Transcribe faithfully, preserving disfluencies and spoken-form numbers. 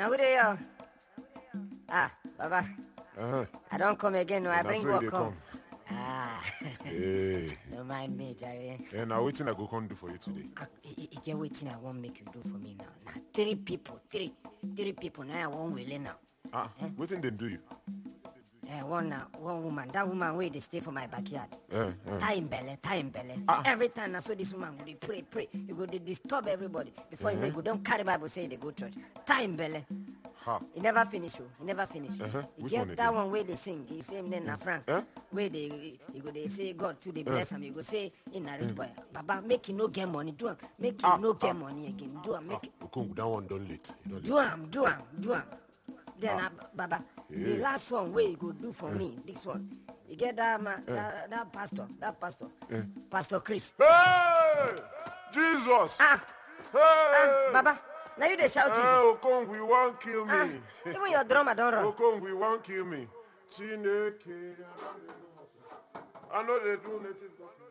Now who they are? Ah, Baba. Uh-huh. I don't come again, no. I And bring so you work dey come. come. Ah, Hey. don't mind me, Jerry. And now waiting I go come do for you today. I, I, I get waiting I won't make you do for me now. Now, three people, three, three people, now I won't will now. Ah, waiting then do you? Eh, one now, one woman, that woman where they stay for my backyard. Uh, uh. Time belly, time belly. Ah. Every time I saw this woman, go dey pray, pray. You go dey disturb everybody before you go. Don't carry Bible say they go church. Time belly. Ha. He never finish, oh. He never finish. Uh-huh. He Which get one that again? one where they sing. He same name na Frank. Eh? Where they, you go they say God to the bless him. You go say in a rich boy. Baba make him no get money. Do him. Make him Ah, no get ah. money again. Do him. Ah, Make Okong, that one done late. You don't do him. Do him. Do him. Then Ah. uh, Baba, the Yeah. last one where you go do for me. This one. You get that man, that, that pastor, that pastor, Pastor Chris. Hey! Jesus! Ah, Hey! ah, Baba. Now you they shout Jesus. Hey, Okong, we won't kill me. Ah, even your drummer don't run. Okong, we won't kill me. Chineke. I know they do native.